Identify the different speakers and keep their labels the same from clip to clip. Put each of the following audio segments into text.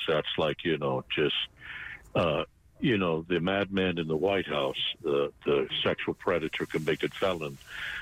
Speaker 1: that's like, just, the madman in the White House, the sexual predator, convicted felon,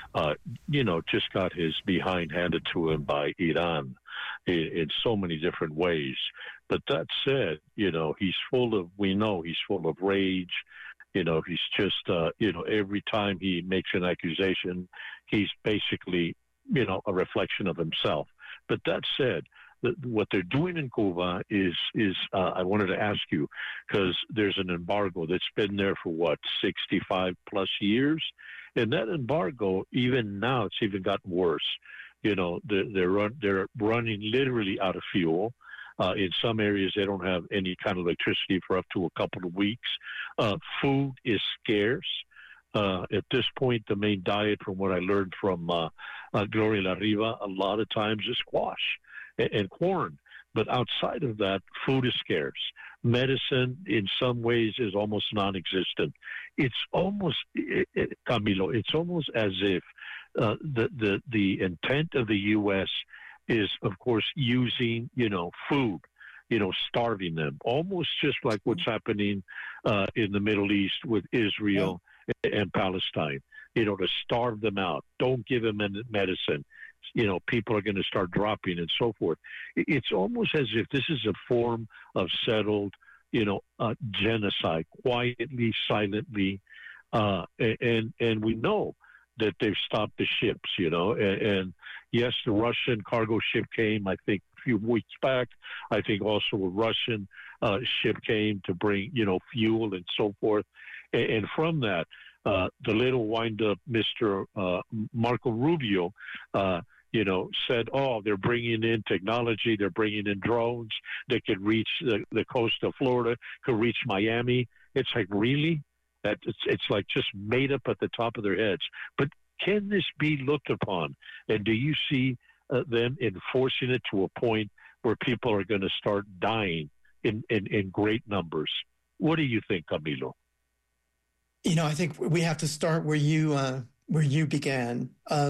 Speaker 1: just got his behind handed to him by Iran in so many different ways. But that said, he's full of rage. He's just, every time he makes an accusation, he's basically, a reflection of himself. But that said, what they're doing in Cuba is I wanted to ask you, because there's an embargo that's been there for 65 plus years. And that embargo, even now, it's even gotten worse. They're running literally out of fuel. In some areas, they don't have any kind of electricity for up to a couple of weeks. Food is scarce. At this point, the main diet, from what I learned from Gloria La Riva, a lot of times is squash and corn. But outside of that, food is scarce. Medicine, in some ways, is almost non-existent. It's almost, Camilo, it's almost as if the intent of the U.S. is, of course, using, food, starving them, almost just like what's happening in the Middle East with Israel and Palestine, to starve them out. Don't give them medicine. People are going to start dropping and so forth. It's almost as if this is a form of settled, genocide, quietly, silently. And we know that they've stopped the ships, and yes, the Russian cargo ship came, I think, a few weeks back. I think also a Russian ship came to bring, fuel and so forth. And from that, the little wind-up Mr. Marco Rubio, said, they're bringing in technology, they're bringing in drones that could reach the coast of Florida, could reach Miami. It's like, really? That it's like just made up at the top of their heads. But can this be looked upon? And do you see them enforcing it to a point where people are going to start dying in great numbers? What do you think, Camilo?
Speaker 2: I think we have to start where you began.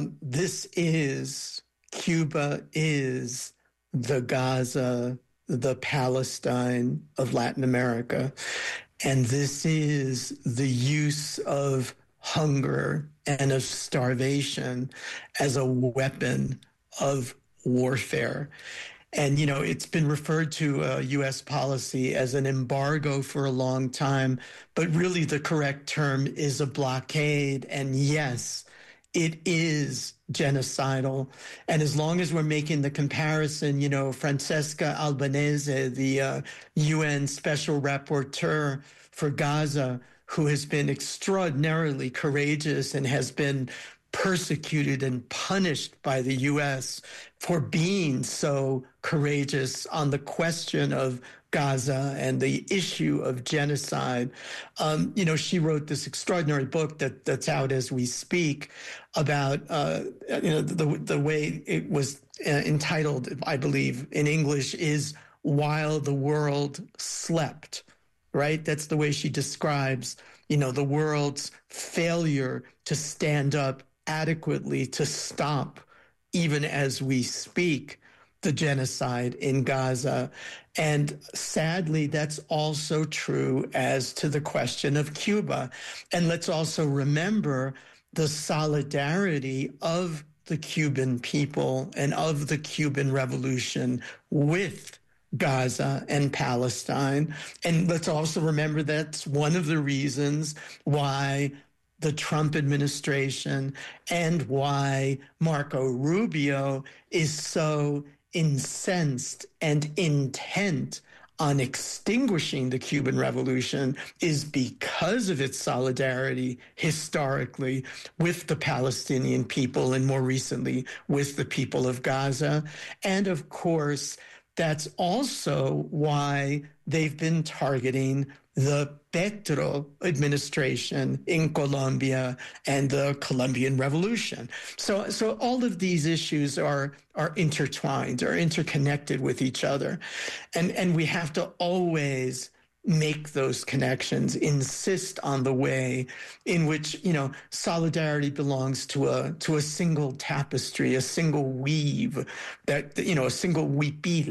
Speaker 2: Cuba is the Gaza, the Palestine of Latin America. And this is the use of hunger and of starvation as a weapon of warfare. And, it's been referred to U.S. policy as an embargo for a long time, but really the correct term is a blockade. And yes, it is genocidal. And as long as we're making the comparison, Francesca Albanese, the UN Special Rapporteur for Gaza, who has been extraordinarily courageous and has been persecuted and punished by the U.S. for being so courageous on the question of Gaza and the issue of genocide. She wrote this extraordinary book that's out as we speak about, the way it was entitled, I believe, in English, is While the World Slept, right? That's the way she describes, the world's failure to stand up adequately to stop, even as we speak, the genocide in Gaza. And sadly, that's also true as to the question of Cuba. And let's also remember the solidarity of the Cuban people and of the Cuban Revolution with Gaza and Palestine. And let's also remember that's one of the reasons why the Trump administration and why Marco Rubio is so incensed and intent on extinguishing the Cuban Revolution is because of its solidarity historically with the Palestinian people and more recently with the people of Gaza. And of course, that's also why they've been targeting the Petro administration in Colombia and the Colombian Revolution. So all of these issues are intertwined, are interconnected with each other. And we have to always make those connections, insist on the way in which, solidarity belongs to a single tapestry, a single weave, a single huipil,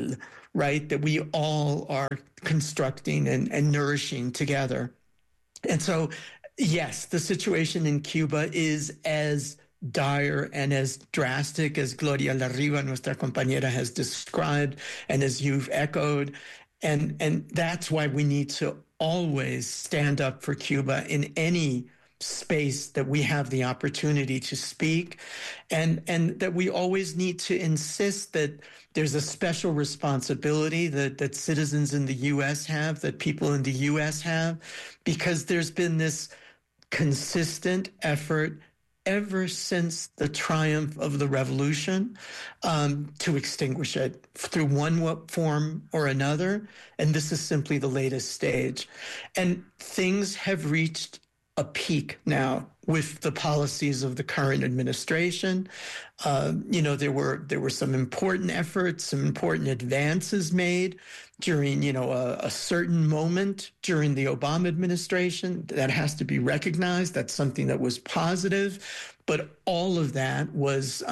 Speaker 2: right, that we all are constructing and nourishing together. And so, yes, the situation in Cuba is as dire and as drastic as Gloria Larriba, nuestra compañera, has described and as you've echoed. And that's why we need to always stand up for Cuba in any space that we have the opportunity to speak, and that we always need to insist that there's a special responsibility that citizens in the U.S. have, that people in the U.S. have, because there's been this consistent effort ever since the triumph of the revolution to extinguish it through one form or another. And this is simply the latest stage. And things have reached a peak now with the policies of the current administration. There were some important efforts, some important advances made during, a certain moment during the Obama administration. That has to be recognized. That's something that was positive. But all of that was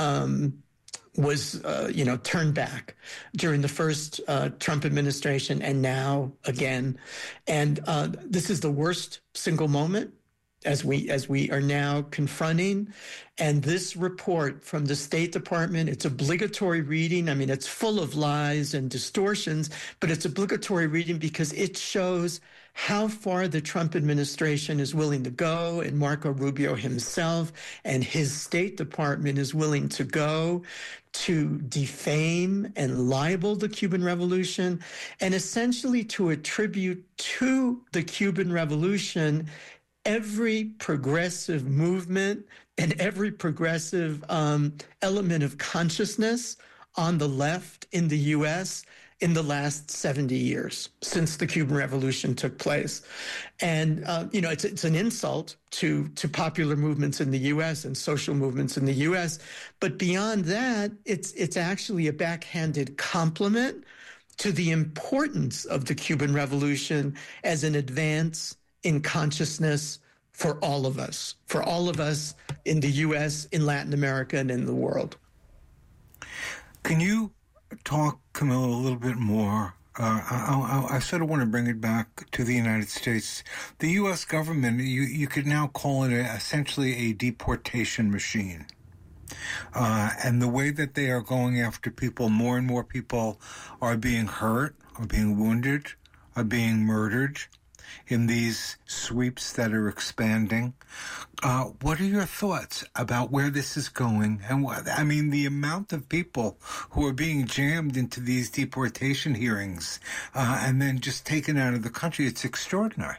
Speaker 2: turned back during the first Trump administration, and now again. And this is the worst single moment as we are now confronting. And this report from the State Department, it's obligatory reading. I mean, it's full of lies and distortions, but it's obligatory reading because it shows how far the Trump administration is willing to go, and Marco Rubio himself and his State Department is willing to go to defame and libel the Cuban Revolution, and essentially to attribute to the Cuban Revolution every progressive movement and every progressive element of consciousness on the left in the U.S. in the last 70 years since the Cuban Revolution took place. And, it's an insult to popular movements in the U.S. and social movements in the U.S. But beyond that, it's actually a backhanded compliment to the importance of the Cuban Revolution as an advance in consciousness for all of us in the U.S., in Latin America, and in the world.
Speaker 3: Can you talk, Camilla, a little bit more? I sort of want to bring it back to the United States. The U.S. government, you could now call it essentially a deportation machine. And the way that they are going after people, more and more people are being hurt, are being wounded, are being murdered in these sweeps that are expanding. What are your thoughts about where this is going? And the amount of people who are being jammed into these deportation hearings and then just taken out of the country, it's extraordinary.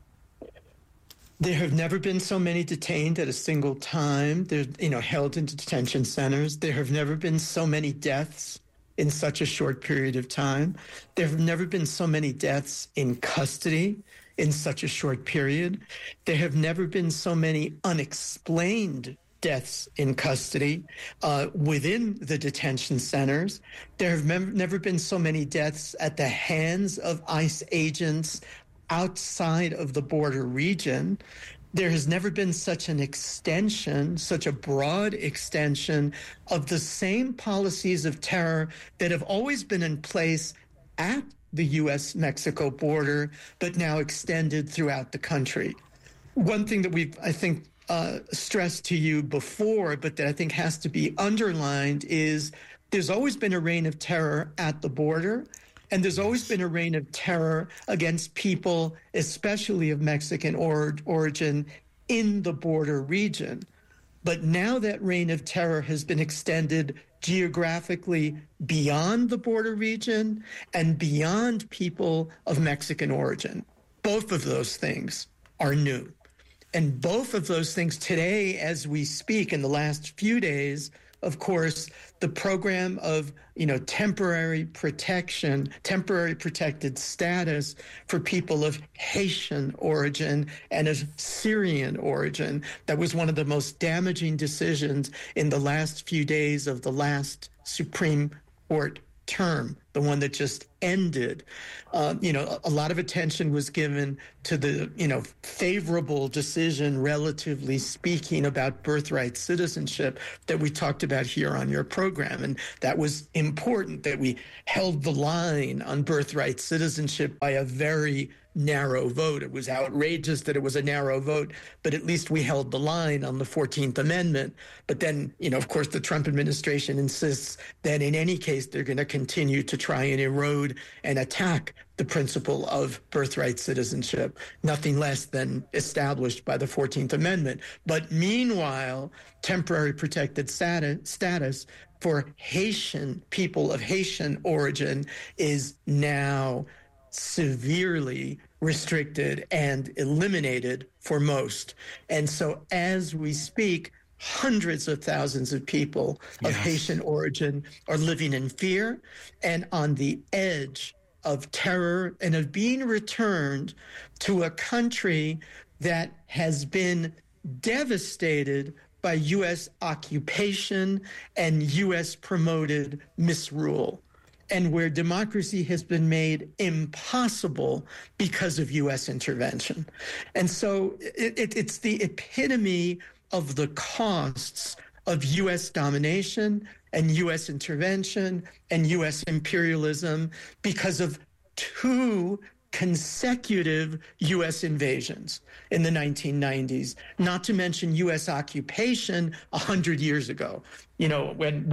Speaker 2: There have never been so many detained at a single time. They're, held into detention centers. There have never been so many deaths in such a short period of time. There have never been so many deaths in custody in such a short period. There have never been so many unexplained deaths in custody within the detention centers. There have never been so many deaths at the hands of ICE agents outside of the border region. There has never been such an extension, such a broad extension of the same policies of terror that have always been in place at the U.S.-Mexico border, but now extended throughout the country. One thing that we've, I think, stressed to you before, but that I think has to be underlined is there's always been a reign of terror at the border, and there's always been a reign of terror against people, especially of Mexican origin, in the border region. But now that reign of terror has been extended geographically beyond the border region and beyond people of Mexican origin. Both of those things are new. And both of those things today, as we speak in the last few days, of course, the program of, temporary protection, temporary protected status for people of Haitian origin and of Syrian origin. That was one of the most damaging decisions in the last few days of the last Supreme Court term the one that just ended, a lot of attention was given to the, favorable decision, relatively speaking, about birthright citizenship that we talked about here on your program. And that was important, that we held the line on birthright citizenship by a very narrow vote. It was outrageous that it was a narrow vote, but at least we held the line on the 14th Amendment. But then, of course, the Trump administration insists that in any case, they're going to continue to try and erode and attack the principle of birthright citizenship, nothing less than established by the 14th Amendment. But meanwhile, temporary protected status for Haitian people of Haitian origin is now severely restricted and eliminated for most. And so as we speak, hundreds of thousands of people of Haitian origin are living in fear and on the edge of terror and of being returned to a country that has been devastated by U.S. occupation and U.S. promoted misrule, and where democracy has been made impossible because of U.S. intervention. And so it's the epitome of the costs of U.S. domination and U.S. intervention and U.S. imperialism because of two consecutive U.S. invasions in the 1990s, not to mention U.S. occupation 100 years ago. When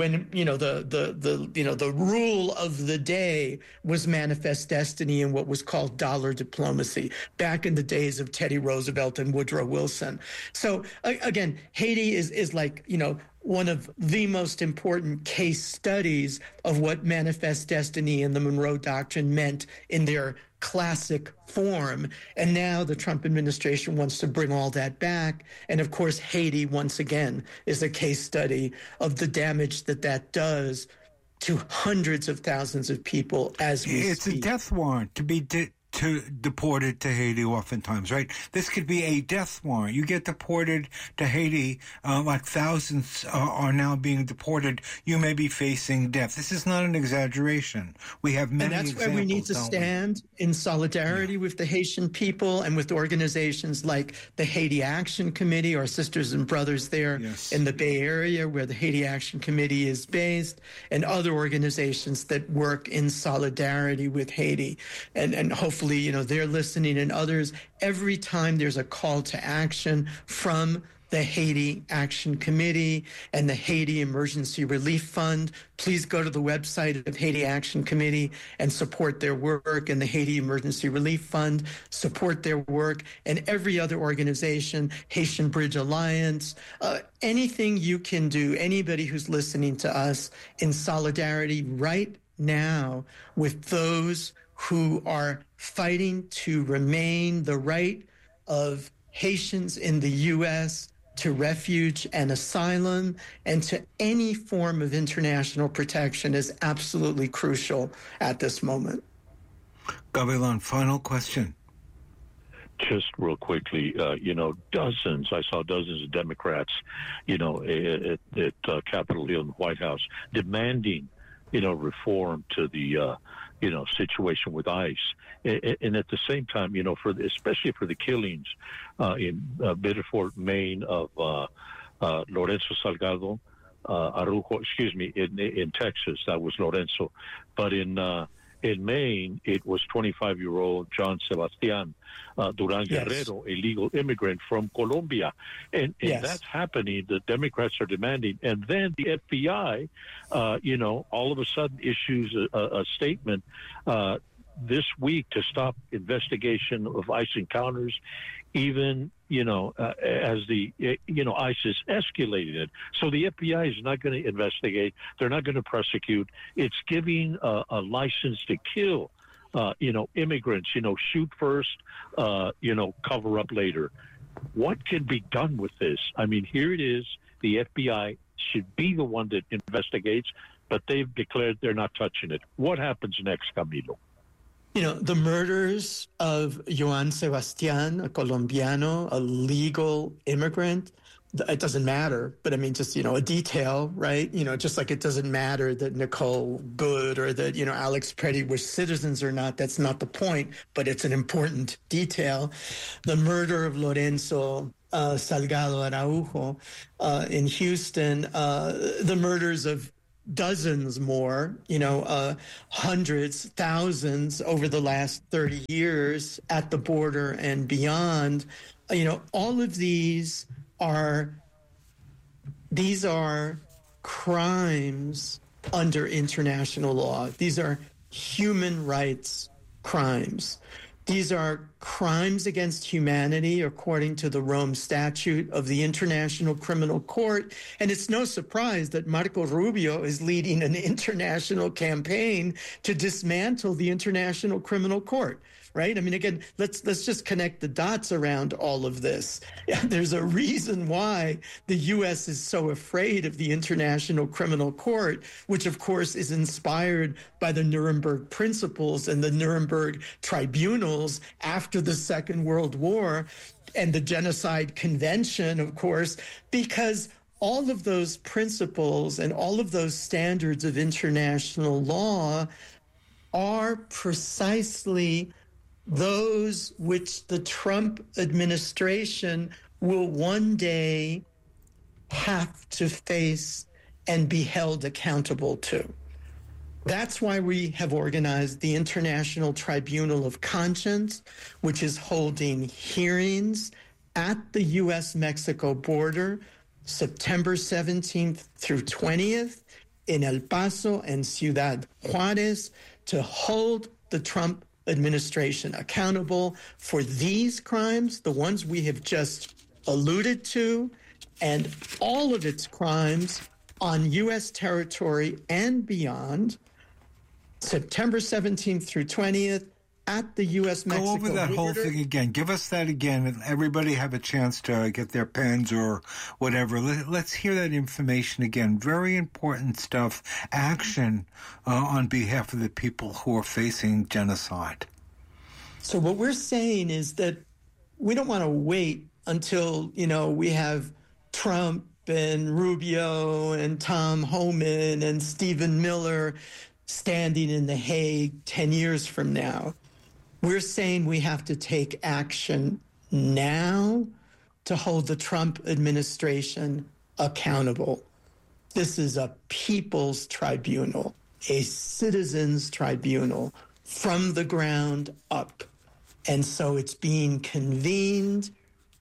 Speaker 2: the rule of the day was manifest destiny in what was called dollar diplomacy back in the days of Teddy Roosevelt and Woodrow Wilson. So again, Haiti is like, one of the most important case studies of what manifest destiny and the Monroe Doctrine meant in their classic form. And now the Trump administration wants to bring all that back. And of course, Haiti, once again, is a case study of the damage that does to hundreds of thousands of people as we speak.
Speaker 3: It's a death warrant to be deported to Haiti oftentimes, right? This could be a death warrant. You get deported to Haiti, like thousands are now being deported. You may be facing death. This is not an exaggeration. We have many examples.
Speaker 2: And that's why we need to stand in solidarity with the Haitian people and with organizations like the Haiti Action Committee, our sisters and brothers there in the Bay Area where the Haiti Action Committee is based, and other organizations that work in solidarity with Haiti. And hopefully, they're listening, and others. Every time there's a call to action from the Haiti Action Committee and the Haiti Emergency Relief Fund, please go to the website of Haiti Action Committee and support their work, and the Haiti Emergency Relief Fund, support their work, and every other organization, Haitian Bridge Alliance, anything you can do, anybody who's listening to us, in solidarity right now with those who are fighting to remain the right of Haitians in the U.S. to refuge and asylum and to any form of international protection is absolutely crucial at this moment.
Speaker 3: Gavilan, final question.
Speaker 1: Just real quickly, I saw dozens of Democrats, at Capitol Hill and the White House demanding, reform to the situation with ICE. And at the same time, especially for the killings in Biddeford, Maine, of Lorenzo Salgado Araujo, in Texas, that was Lorenzo. But in Maine, it was 25-year-old John Sebastian Duran Guerrero, a legal immigrant from Colombia. And that's happening. The Democrats are demanding. And then the FBI, all of a sudden issues a statement this week to stop investigation of ICE encounters, even, as the, ICE is escalating it. So the FBI is not going to investigate. They're not going to prosecute. It's giving a license to kill, immigrants, shoot first, cover up later. What can be done with this? I mean, here it is. The FBI should be the one that investigates, but they've declared they're not touching it. What happens next, Camilo?
Speaker 2: The murders of Joan Sebastian, a Colombiano, a legal immigrant, it doesn't matter, but I mean, just, a detail, right? Just like it doesn't matter that Nicole Good or that, Alex Pretty were citizens or not. That's not the point, but it's an important detail. The murder of Lorenzo Salgado Araujo in Houston, the murders of dozens more, hundreds, thousands over the last 30 years at the border and beyond. All of these are crimes under international law. These are human rights crimes. These are crimes against humanity according to the Rome Statute of the International Criminal Court. And it's no surprise that Marco Rubio is leading an international campaign to dismantle the International Criminal Court. Right? I mean, again, let's just connect the dots around all of this. There's a reason why the U.S. is so afraid of the International Criminal Court, which, of course, is inspired by the Nuremberg Principles and the Nuremberg Tribunals after the Second World War and the Genocide Convention, of course, because all of those principles and all of those standards of international law are precisely those which the Trump administration will one day have to face and be held accountable to. That's why we have organized the International Tribunal of Conscience, which is holding hearings at the U.S.-Mexico border September 17th through 20th in El Paso and Ciudad Juarez to hold the Trump administration accountable for these crimes, the ones we have just alluded to, and all of its crimes on U.S. territory and beyond, September 17th through 20th at the U.S.-Mexico border.
Speaker 3: Go over that whole thing again. Give us that again, and everybody have a chance to get their pens or whatever. Let's hear that information again. Very important stuff. Action on behalf of the people who are facing genocide.
Speaker 2: So what we're saying is that we don't want to wait until, we have Trump and Rubio and Tom Homan and Stephen Miller standing in The Hague 10 years from now. We're saying we have to take action now to hold the Trump administration accountable. This is a people's tribunal, a citizens' tribunal from the ground up. And so it's being convened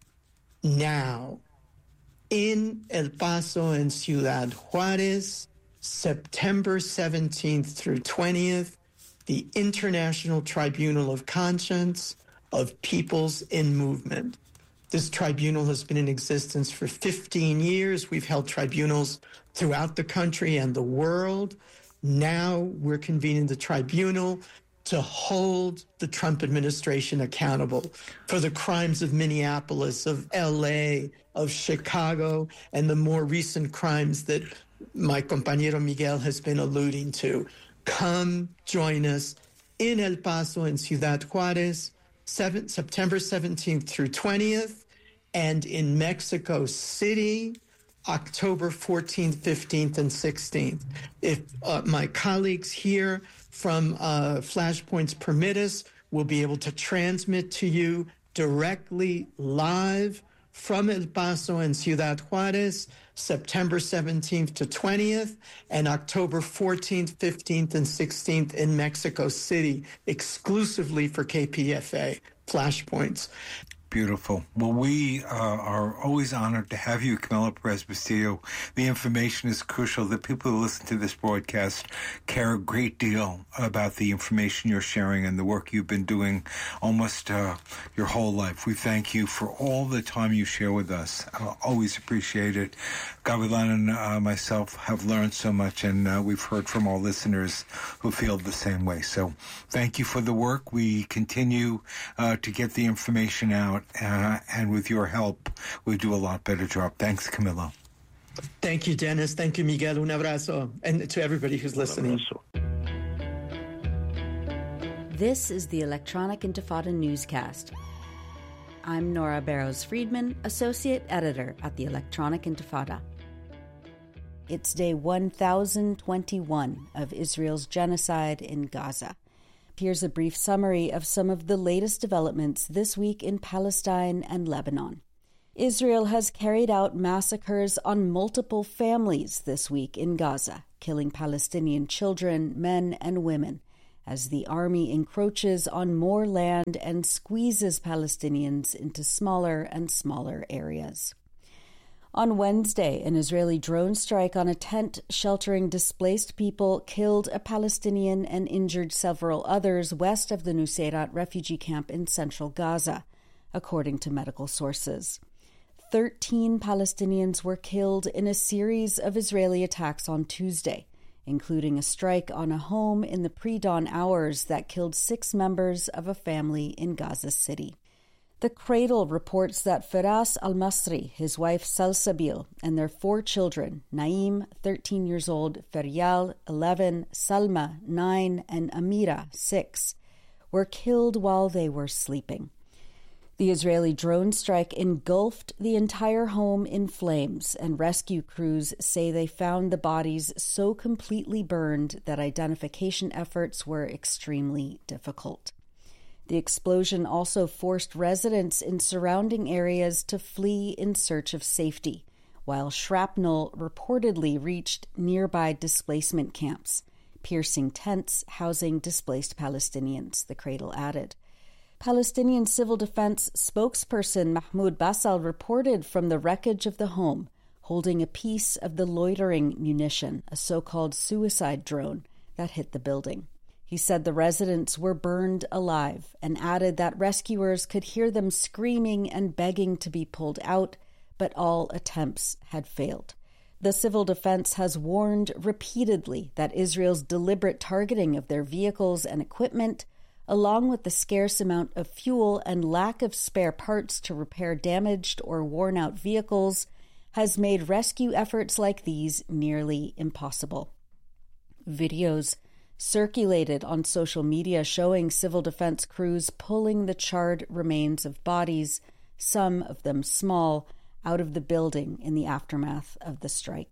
Speaker 2: now in El Paso and Ciudad Juarez, September 17th through 20th, the International Tribunal of Conscience of Peoples in Movement. This tribunal has been in existence for 15 years. We've held tribunals throughout the country and the world. Now we're convening the tribunal to hold the Trump administration accountable for the crimes of Minneapolis, of L.A., of Chicago, and the more recent crimes that my compañero Miguel has been alluding to. Come join us in El Paso and Ciudad Juarez, September 17th through 20th, and in Mexico City, October 14th, 15th, and 16th. If my colleagues here from Flashpoints permit us, we'll be able to transmit to you directly live from El Paso and Ciudad Juarez, September 17th to 20th, and October 14th, 15th, and 16th in Mexico City, exclusively for KPFA Flashpoints.
Speaker 3: Beautiful. Well, we are always honored to have you, Camila Perez-Bustillo. The information is crucial. The people who listen to this broadcast care a great deal about the information you're sharing and the work you've been doing almost your whole life. We thank you for all the time you share with us. Always appreciate it. Gavilan and myself have learned so much, and we've heard from our listeners who feel the same way. So thank you for the work. We continue to get the information out. And with your help, we do a lot better job. Thanks, Camila.
Speaker 2: Thank you, Dennis. Thank you, Miguel. Un abrazo. And to everybody who's listening.
Speaker 4: This is the Electronic Intifada newscast. I'm Nora Barrows-Friedman, Associate Editor at the Electronic Intifada. It's day 1021 of Israel's genocide in Gaza. Here's a brief summary of some of the latest developments this week in Palestine and Lebanon. Israel has carried out massacres on multiple families this week in Gaza, killing Palestinian children, men, and women, as the army encroaches on more land and squeezes Palestinians into smaller and smaller areas. On Wednesday, an Israeli drone strike on a tent sheltering displaced people killed a Palestinian and injured several others west of the Nuseirat refugee camp in central Gaza, according to medical sources. 13 Palestinians were killed in a series of Israeli attacks on Tuesday, including a strike on a home in the pre-dawn hours that killed 6 members of a family in Gaza City. The Cradle reports that Firas al-Masri, his wife Salsabil, and their 4 children, Naim, 13 years old, Feryal, 11, Salma, 9, and Amira, 6, were killed while they were sleeping. The Israeli drone strike engulfed the entire home in flames, and rescue crews say they found the bodies so completely burned that identification efforts were extremely difficult. The explosion also forced residents in surrounding areas to flee in search of safety, while shrapnel reportedly reached nearby displacement camps, piercing tents housing displaced Palestinians, the Cradle added. Palestinian civil defense spokesperson Mahmoud Basal reported from the wreckage of the home, holding a piece of the loitering munition, a so-called suicide drone, that hit the building. He said the residents were burned alive and added that rescuers could hear them screaming and begging to be pulled out, but all attempts had failed. The civil defense has warned repeatedly that Israel's deliberate targeting of their vehicles and equipment, along with the scarce amount of fuel and lack of spare parts to repair damaged or worn-out vehicles, has made rescue efforts like these nearly impossible. Videos circulated on social media showing civil defense crews pulling the charred remains of bodies, some of them small, out of the building in the aftermath of the strike.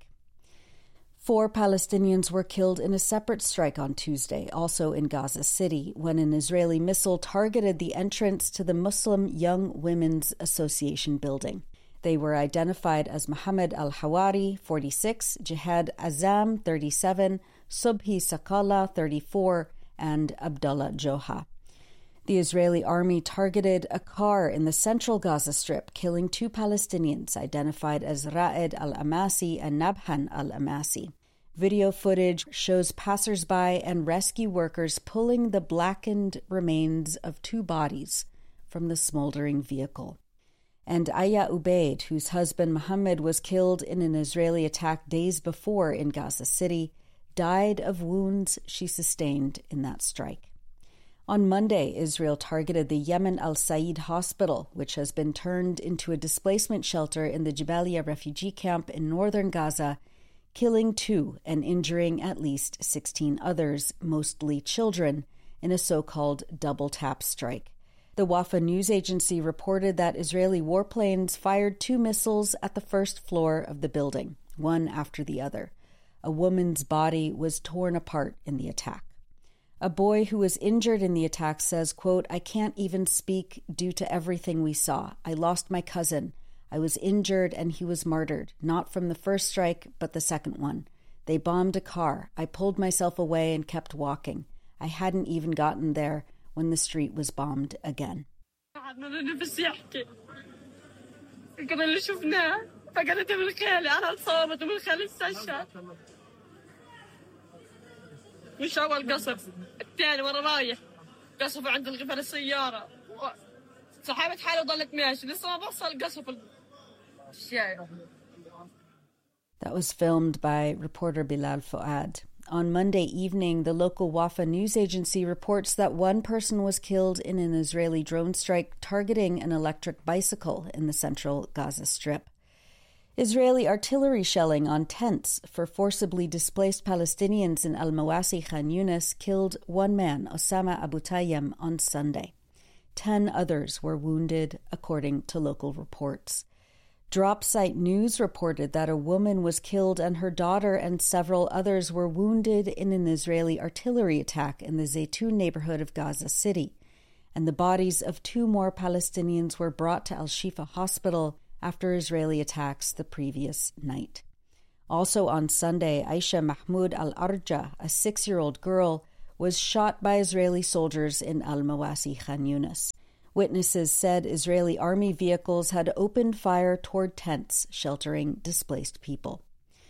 Speaker 4: 4 Palestinians were killed in a separate strike on Tuesday, also in Gaza City, when an Israeli missile targeted the entrance to the Muslim Young Women's Association building. They were identified as Mohammed al-Hawari, 46, Jihad Azam, 37, Subhi Sakala, 34, and Abdullah Joha. The Israeli army targeted a car in the central Gaza Strip, killing 2 Palestinians identified as Ra'ed al-Amasi and Nabhan al-Amasi. Video footage shows passersby and rescue workers pulling the blackened remains of 2 bodies from the smoldering vehicle. And Aya Ubaid, whose husband Mohammed was killed in an Israeli attack days before in Gaza City, died of wounds she sustained in that strike. On Monday, Israel targeted the Yemen al-Said hospital, which has been turned into a displacement shelter in the Jabalia refugee camp in northern Gaza, killing 2 and injuring at least 16 others, mostly children, in a so-called double-tap strike. The Wafa news agency reported that Israeli warplanes fired 2 missiles at the first floor of the building, one after the other. A woman's body was torn apart in the attack. A boy who was injured in the attack says, quote, "I can't even speak due to everything we saw. I lost my cousin. I was injured and he was martyred, not from the first strike, but the second one. They bombed a car. I pulled myself away and kept walking. I hadn't even gotten there when the street was bombed again."
Speaker 5: مش أول قصف الثاني ورا رايح قصف عند الغفر السيارة سحبت حالي وضلت ماشي لسه ما بوصل قصف الشارع.
Speaker 4: That was filmed by reporter Bilal Fuad. On Monday evening, the local Wafa news agency reports that 1 person was killed in an Israeli drone strike targeting an electric bicycle in the central Gaza Strip. Israeli artillery shelling on tents for forcibly displaced Palestinians in Al-Mawasi Khan Yunis killed 1 man, Osama Abu Tayyam, on Sunday. 10 others were wounded, according to local reports. Dropsite News reported that a woman was killed and her daughter and several others were wounded in an Israeli artillery attack in the Zaytun neighborhood of Gaza City, and the bodies of 2 more Palestinians were brought to Al-Shifa Hospital after Israeli attacks the previous night. Also on Sunday, Aisha Mahmoud Al-Arja, a 6-year-old girl, was shot by Israeli soldiers in Al-Mawasi, Khan Yunis. Witnesses said Israeli army vehicles had opened fire toward tents sheltering displaced people.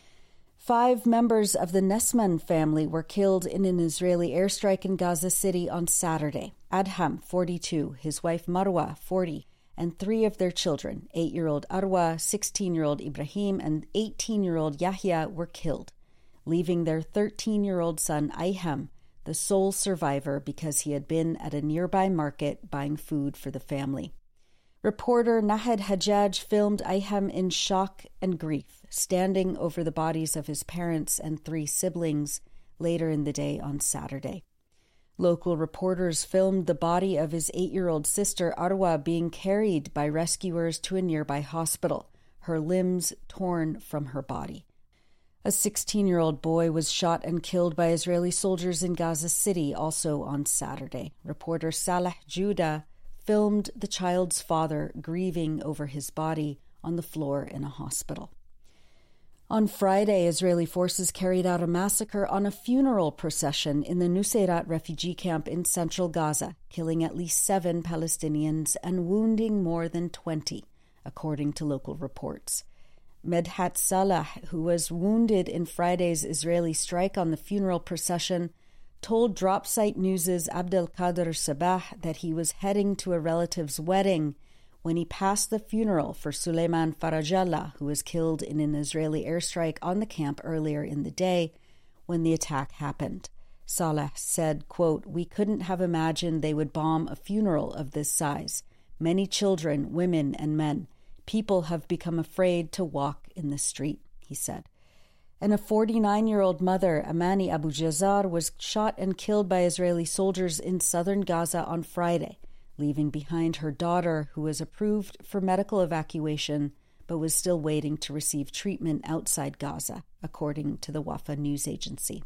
Speaker 4: 5 members of the Nesman family were killed in an Israeli airstrike in Gaza City on Saturday. Adham, 42, his wife Marwa, 40, and 3 of their children, 8-year-old Arwa, 16-year-old Ibrahim, and 18-year-old Yahya, were killed, leaving their 13-year-old son Ayham the sole survivor because he had been at a nearby market buying food for the family. Reporter Nahed Hajjaj filmed Ayham in shock and grief, standing over the bodies of his parents and 3 siblings later in the day on Saturday. Local reporters filmed the body of his 8-year-old sister Arwa being carried by rescuers to a nearby hospital, her limbs torn from her body. A 16-year-old boy was shot and killed by Israeli soldiers in Gaza City also on Saturday. Reporter Salah Judah filmed the child's father grieving over his body on the floor in a hospital. On Friday, Israeli forces carried out a massacre on a funeral procession in the Nuseirat refugee camp in central Gaza, killing at least 7 Palestinians and wounding more than 20, according to local reports. Medhat Salah, who was wounded in Friday's Israeli strike on the funeral procession, told Dropsite News' Abdelkader Sabah that he was heading to a relative's wedding when he passed the funeral for Suleiman Farajallah, who was killed in an Israeli airstrike on the camp earlier in the day when the attack happened. Salah said, quote, "We couldn't have imagined they would bomb a funeral of this size. Many children, women, and men. People have become afraid to walk in the street," he said. And a 49-year-old mother, Amani Abu Jazar, was shot and killed by Israeli soldiers in southern Gaza on Friday, leaving behind her daughter, who was approved for medical evacuation but was still waiting to receive treatment outside Gaza, according to the Wafa news agency.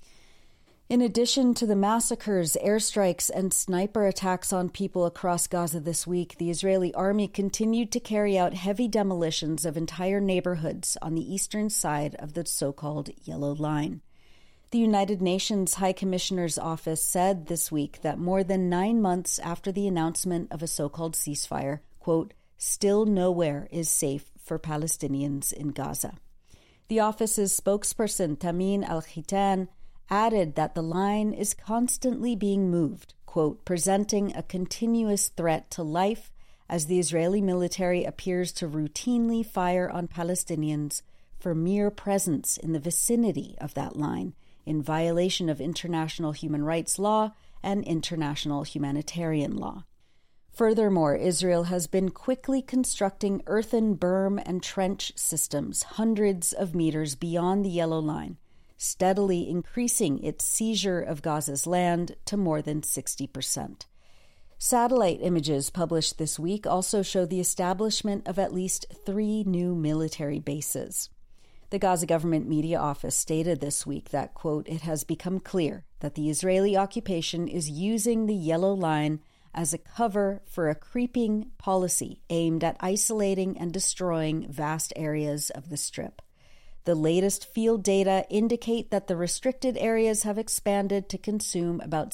Speaker 4: In addition to the massacres, airstrikes, and sniper attacks on people across Gaza this week, the Israeli army continued to carry out heavy demolitions of entire neighborhoods on the eastern side of the so-called Yellow Line. The United Nations High Commissioner's Office said this week that more than 9 months after the announcement of a so-called ceasefire, quote, "still nowhere is safe for Palestinians in Gaza." The office's spokesperson, Tamim Al-Khitan, added that the line is constantly being moved, quote, "presenting a continuous threat to life as the Israeli military appears to routinely fire on Palestinians for mere presence in the vicinity of that line, in violation of international human rights law and international humanitarian law." Furthermore, Israel has been quickly constructing earthen berm and trench systems hundreds of meters beyond the Yellow Line, steadily increasing its seizure of Gaza's land to more than 60%. Satellite images published this week also show the establishment of at least 3 new military bases. The Gaza government media office stated this week that, quote, "it has become clear that the Israeli occupation is using the Yellow Line as a cover for a creeping policy aimed at isolating and destroying vast areas of the Strip. The latest field data indicate that the restricted areas have expanded to consume about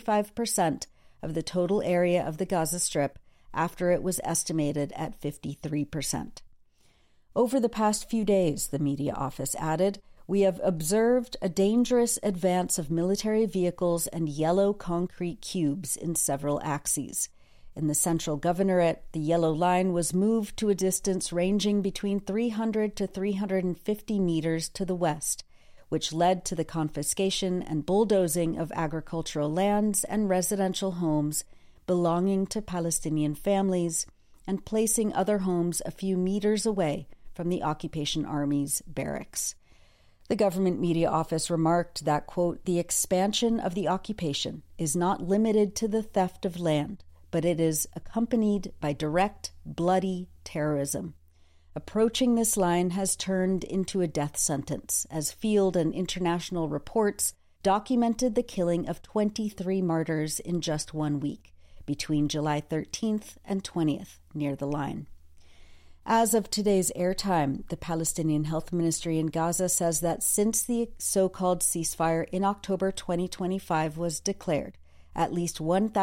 Speaker 4: 65% of the total area of the Gaza Strip after it was estimated at 53%. Over the past few days, the media office added, we have observed a dangerous advance of military vehicles and yellow concrete cubes in several axes. In the central governorate, the Yellow Line was moved to a distance ranging between 300 to 350 meters to the west, which led to the confiscation and bulldozing of agricultural lands and residential homes belonging to Palestinian families and placing other homes a few meters away from the occupation army's barracks. The government media office remarked that, quote, "the expansion of the occupation is not limited to the theft of land, but it is accompanied by direct, bloody terrorism. Approaching this line has turned into a death sentence, as field and international reports documented the killing of 23 martyrs in just 1 week, between July 13th and 20th, near the line. As of today's airtime, the Palestinian Health Ministry in Gaza says that since the so-called ceasefire in October 2025 was declared, at least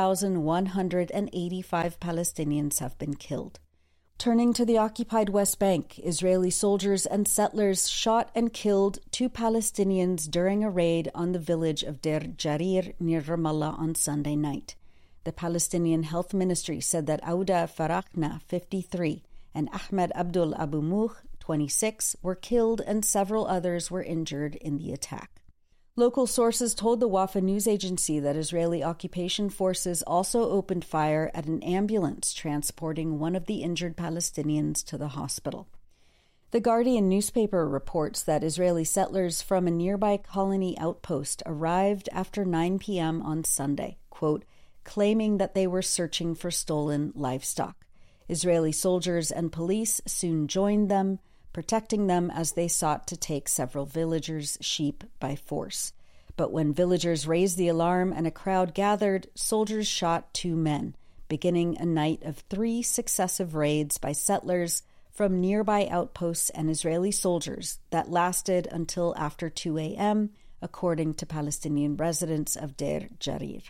Speaker 4: 1,185 Palestinians have been killed. Turning to the occupied West Bank, Israeli soldiers and settlers shot and killed 2 Palestinians during a raid on the village of Deir Jarir near Ramallah on Sunday night. The Palestinian Health Ministry said that Auda Farakhna, 53, and Ahmed Abdul Abu Mouh, 26, were killed and several others were injured in the attack. Local sources told the Wafa news agency that Israeli occupation forces also opened fire at an ambulance transporting one of the injured Palestinians to the hospital. The Guardian newspaper reports that Israeli settlers from a nearby colony outpost arrived after 9 p.m. on Sunday, quote, claiming that they were searching for stolen livestock. Israeli soldiers and police soon joined them, protecting them as they sought to take several villagers' sheep by force. But when villagers raised the alarm and a crowd gathered, soldiers shot 2 men, beginning a night of 3 successive raids by settlers from nearby outposts and Israeli soldiers that lasted until after 2 a.m., according to Palestinian residents of Deir Jarir.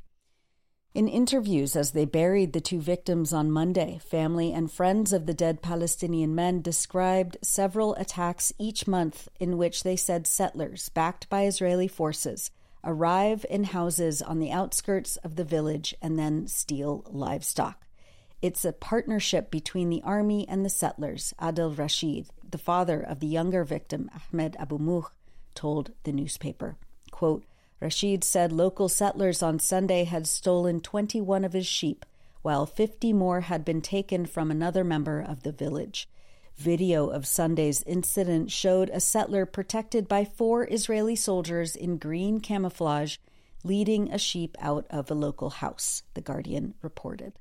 Speaker 4: In interviews as they buried the 2 victims on Monday, family and friends of the dead Palestinian men described several attacks each month in which they said settlers, backed by Israeli forces, arrive in houses on the outskirts of the village and then steal livestock. It's a partnership between the army and the settlers, Adel Rashid, the father of the younger victim, Ahmed Abu Mouh, told the newspaper. Quote, Rashid said local settlers on Sunday had stolen 21 of his sheep, while 50 more had been taken from another member of the village. Video of Sunday's incident showed a settler protected by 4 Israeli soldiers in green camouflage leading a sheep out of a local house, The Guardian reported.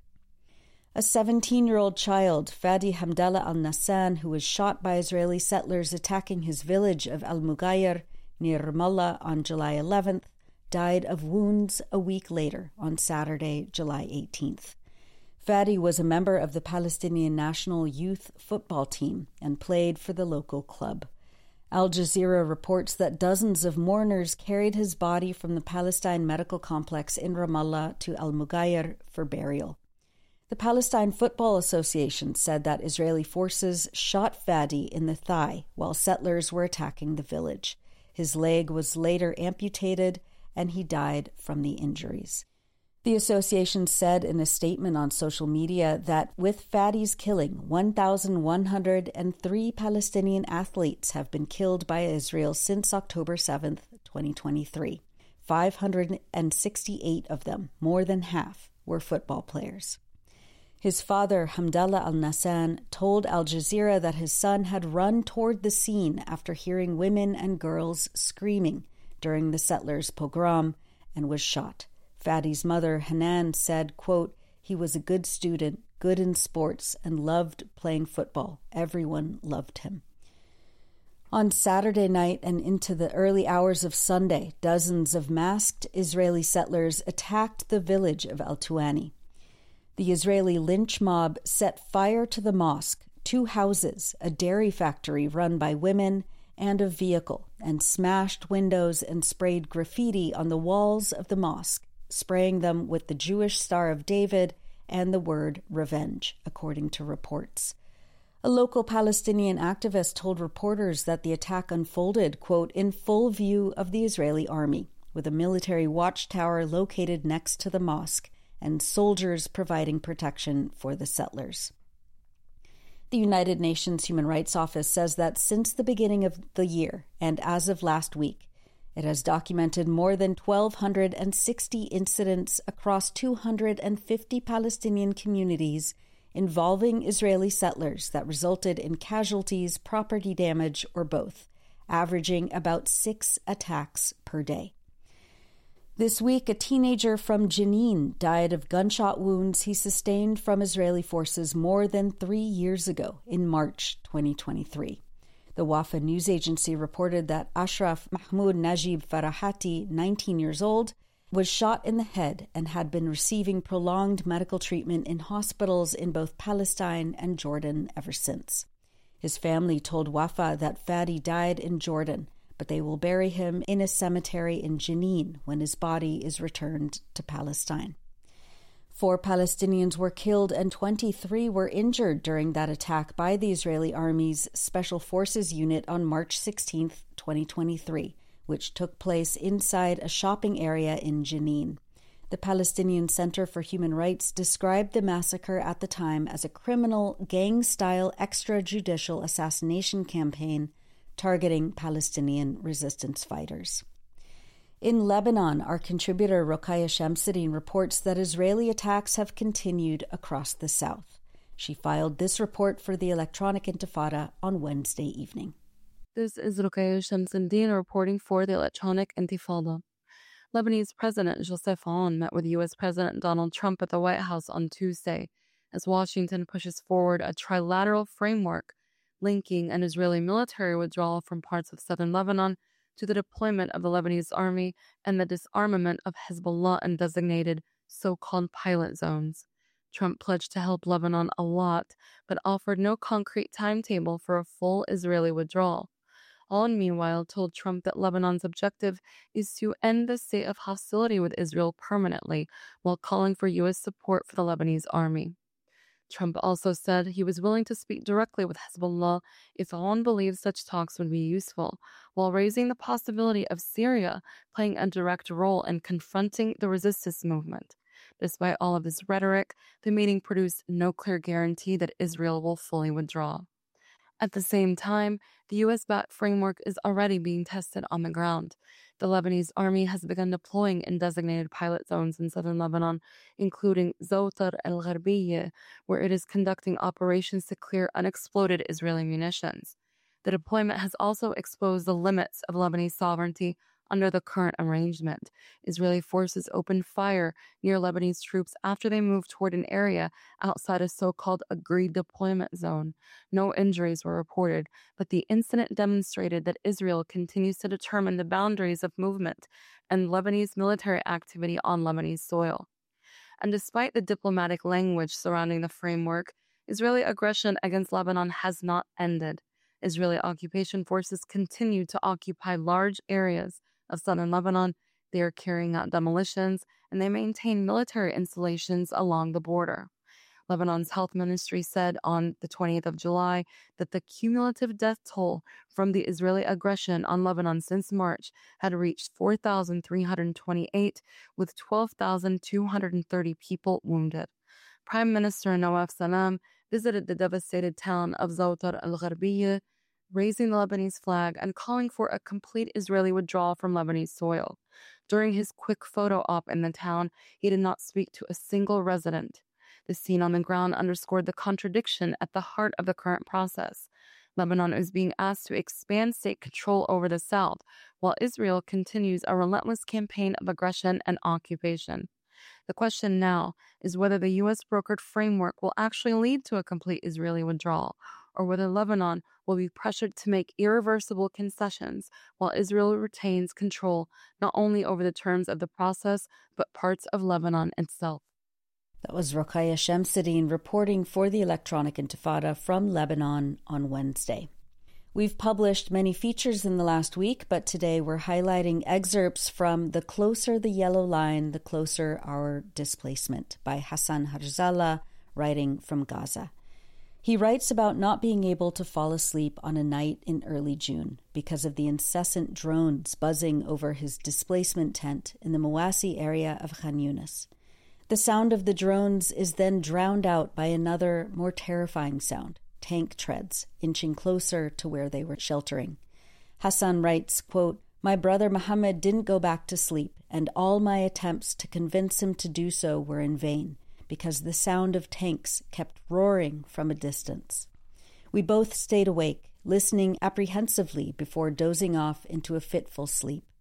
Speaker 4: A 17-year-old child, Fadi Hamdallah al-Nassan, who was shot by Israeli settlers attacking his village of Al-Mughayr, near Ramallah on July 11th, died of wounds a week later on Saturday, July 18th. Fadi was a member of the Palestinian national youth football team and played for the local club. Al Jazeera reports that dozens of mourners carried his body from the Palestine Medical Complex in Ramallah to Al-Mughayr for burial. The Palestine Football Association said that Israeli forces shot Fadi in the thigh while settlers were attacking the village. His leg was later amputated, and he died from the injuries. The association said in a statement on social media that with Fadi's killing, 1,103 Palestinian athletes have been killed by Israel since October 7th, 2023. 568 of them, more than half, were football players. His father, Hamdallah al-Nassan, told Al Jazeera that his son had run toward the scene after hearing women and girls screaming during the settlers' pogrom and was shot. Fadi's mother, Hanan, said, quote, he was a good student, good in sports, and loved playing football. Everyone loved him. On Saturday night and into the early hours of Sunday, dozens of masked Israeli settlers attacked the village of Al-Tuani. The Israeli lynch mob set fire to the mosque, 2 houses, a dairy factory run by women, and a vehicle, and smashed windows and sprayed graffiti on the walls of the mosque, spraying them with the Jewish Star of David and the word revenge, according to reports. A local Palestinian activist told reporters that the attack unfolded, quote, in full view of the Israeli army, with a military watchtower located next to the mosque, and soldiers providing protection for the settlers. The United Nations Human Rights Office says that since the beginning of the year, and as of last week, it has documented more than 1,260 incidents across 250 Palestinian communities involving Israeli settlers that resulted in casualties, property damage, or both, averaging about 6 attacks per day. This week, a teenager from Jenin died of gunshot wounds he sustained from Israeli forces more than 3 years ago in March 2023. The Wafa news agency reported that Ashraf Mahmoud Najib Farahati, 19 years old, was shot in the head and had been receiving prolonged medical treatment in hospitals in both Palestine and Jordan ever since. His family told Wafa that Fadi died in Jordan, but they will bury him in a cemetery in Jenin when his body is returned to Palestine. 4 Palestinians were killed and 23 were injured during that attack by the Israeli Army's Special Forces Unit on March 16, 2023, which took place inside a shopping area in Jenin. The Palestinian Center for Human Rights described the massacre at the time as a criminal, gang-style extrajudicial assassination campaign targeting Palestinian resistance fighters. In Lebanon, our contributor Rokhaya Shamsuddin reports that Israeli attacks have continued across the south. She filed this report for the Electronic Intifada on Wednesday evening.
Speaker 6: This is Rokhaya Shamsuddin reporting for the Electronic Intifada. Lebanese President Joseph Aoun met with U.S. President Donald Trump at the White House on Tuesday as Washington pushes forward a trilateral framework linking an Israeli military withdrawal from parts of southern Lebanon to the deployment of the Lebanese army and the disarmament of Hezbollah in designated so-called pilot zones. Trump pledged to help Lebanon a lot, but offered no concrete timetable for a full Israeli withdrawal. Aoun, meanwhile, told Trump that Lebanon's objective is to end the state of hostility with Israel permanently, while calling for U.S. support for the Lebanese army. Trump also said he was willing to speak directly with Hezbollah if Aoun believes such talks would be useful, while raising the possibility of Syria playing a direct role in confronting the resistance movement. Despite all of this rhetoric, the meeting produced no clear guarantee that Israel will fully withdraw. At the same time, the U.S.-backed framework is already being tested on the ground. The Lebanese army has begun deploying in designated pilot zones in southern Lebanon, including Zawtar al-Gharbiyya, where it is conducting operations to clear unexploded Israeli munitions. The deployment has also exposed the limits of Lebanese sovereignty under the current arrangement. Israeli forces opened fire near Lebanese troops after they moved toward an area outside a so-called agreed deployment zone. No injuries were reported, but the incident demonstrated that Israel continues to determine the boundaries of movement and Lebanese military activity on Lebanese soil. And despite the diplomatic language surrounding the framework, Israeli aggression against Lebanon has not ended. Israeli occupation forces continue to occupy large areas of southern Lebanon. They are carrying out demolitions, and they maintain military installations along the border. Lebanon's health ministry said on the 20th of July that the cumulative death toll from the Israeli aggression on Lebanon since March had reached 4,328, with 12,230 people wounded. Prime Minister Nawaf Salam visited the devastated town of Zawtar al-Gharbiyya, raising the Lebanese flag and calling for a complete Israeli withdrawal from Lebanese soil. During his quick photo op in the town, he did not speak to a single resident. The scene on the ground underscored the contradiction at the heart of the current process. Lebanon is being asked to expand state control over the south, while Israel continues a relentless campaign of aggression and occupation. The question now is whether the U.S.-brokered framework will actually lead to a complete Israeli withdrawal, or whether Lebanon will be pressured to make irreversible concessions while Israel retains control not only over the terms of the process, but parts of Lebanon itself.
Speaker 4: That was Rokhaya Shamsuddin reporting for the Electronic Intifada from Lebanon on Wednesday. We've published many features in the last week, but today we're highlighting excerpts from The Closer the Yellow Line, the Closer Our Displacement by Hassan Harzallah, writing from Gaza. He writes about not being able to fall asleep on a night in early June because of the incessant drones buzzing over his displacement tent in the Mawasi area of Khan Yunis. The sound of the drones is then drowned out by another, more terrifying sound, tank treads, inching closer to where they were sheltering. Hassan writes, quote, "My brother Mohammed didn't go back to sleep, and all my attempts to convince him to do so were in vain, because the sound of tanks kept roaring from a distance. We both stayed awake, listening apprehensively before dozing off into a fitful sleep.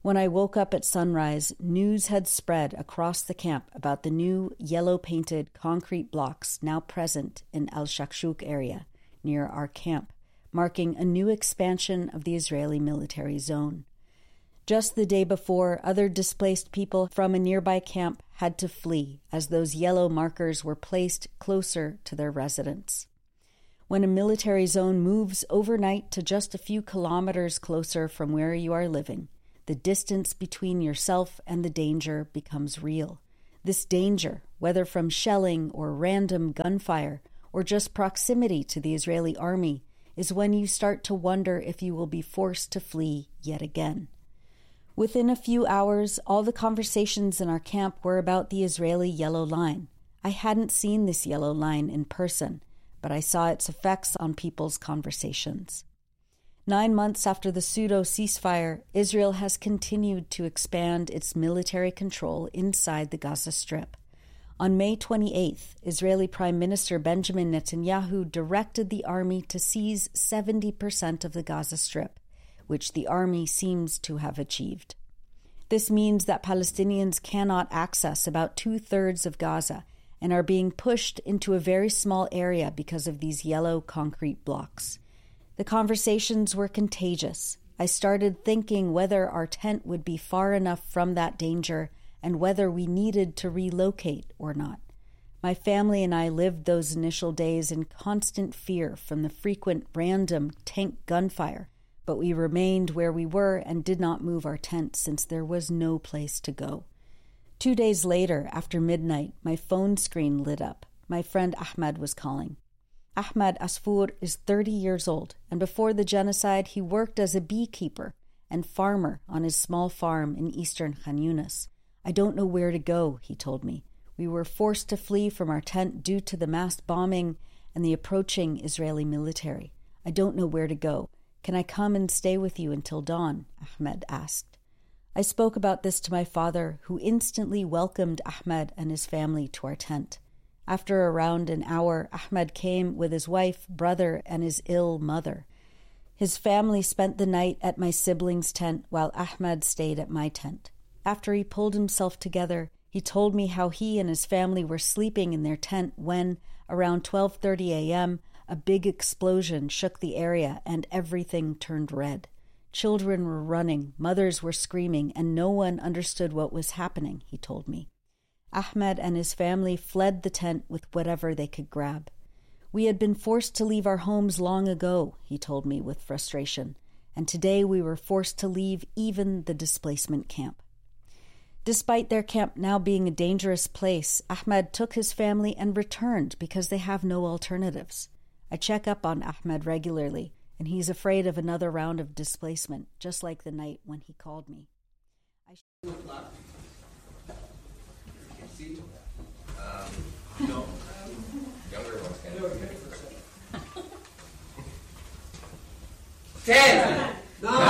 Speaker 4: When I woke up at sunrise, news had spread across the camp about the new yellow-painted concrete blocks now present in Al-Shakshuk area near our camp, marking a new expansion of the Israeli military zone. Just the day before, other displaced people from a nearby camp had to flee as those yellow markers were placed closer to their residence. When a military zone moves overnight to just a few kilometers closer from where you are living, the distance between yourself and the danger becomes real. This danger, whether from shelling or random gunfire or just proximity to the Israeli army, is when you start to wonder if you will be forced to flee yet again. Within a few hours, all the conversations in our camp were about the Israeli yellow line. I hadn't seen this yellow line in person, but I saw its effects on people's conversations. 9 months after the pseudo-ceasefire, Israel has continued to expand its military control inside the Gaza Strip. On May 28th, Israeli Prime Minister Benjamin Netanyahu directed the army to seize 70% of the Gaza Strip, which the army seems to have achieved. This means that Palestinians cannot access about 2/3 of Gaza and are being pushed into a very small area because of these yellow concrete blocks. The conversations were contagious. I started thinking whether our tent would be far enough from that danger and whether we needed to relocate or not. My family and I lived those initial days in constant fear from the frequent random tank gunfire, but we remained where we were and did not move our tent since there was no place to go. 2 days later, after midnight, my phone screen lit up. My friend Ahmed was calling. Ahmed Asfour is 30 years old, and before the genocide, he worked as a beekeeper and farmer on his small farm in eastern Khan Yunis. I don't know where to go, he told me. We were forced to flee from our tent due to the mass bombing and the approaching Israeli military. I don't know where to go. Can I come and stay with you until dawn? Ahmed asked. I spoke about this to my father, who instantly welcomed Ahmed and his family to our tent. After around an hour, Ahmed came with his wife, brother, and his ill mother. His family spent the night at my siblings' tent while Ahmed stayed at my tent. After he pulled himself together, he told me how he and his family were sleeping in their tent when, around 12:30 a.m., a big explosion shook the area and everything turned red. Children were running, mothers were screaming, and no one understood what was happening, he told me. Ahmed and his family fled the tent with whatever they could grab. We had been forced to leave our homes long ago, he told me with frustration, and today we were forced to leave even the displacement camp. Despite their camp now being a dangerous place, Ahmed took his family and returned because they have no alternatives. I check up on Ahmed regularly, and he's afraid of another round of displacement, just like the night when he called me.
Speaker 7: No. Younger ones can. 10, 9,